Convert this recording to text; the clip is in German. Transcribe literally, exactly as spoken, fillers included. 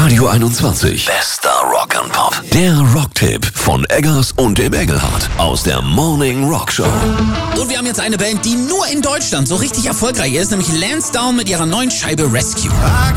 Radio einundzwanzig. Bester Rock'n'Pop. Der Rocktipp von Eggers und dem Engelhardt aus der Morning Rock Show. Und wir haben jetzt eine Band, die nur in Deutschland so richtig erfolgreich ist, nämlich Lansdowne mit ihrer neuen Scheibe Rescue. I